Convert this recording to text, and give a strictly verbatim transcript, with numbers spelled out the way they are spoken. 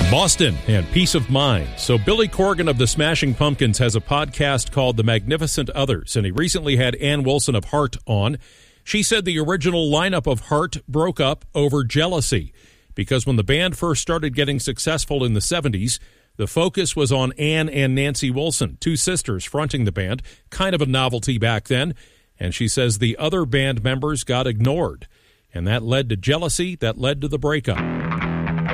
Boston and peace of mind. So Billy Corgan of the Smashing Pumpkins has a podcast called The Magnificent Others, and he recently had Ann Wilson of Heart on. She said the original lineup of Heart broke up over jealousy because when the band first started getting successful in the seventies, the focus was on Ann and Nancy Wilson, two sisters fronting the band, kind of a novelty back then, and she says the other band members got ignored, and that led to jealousy, that led to the breakup.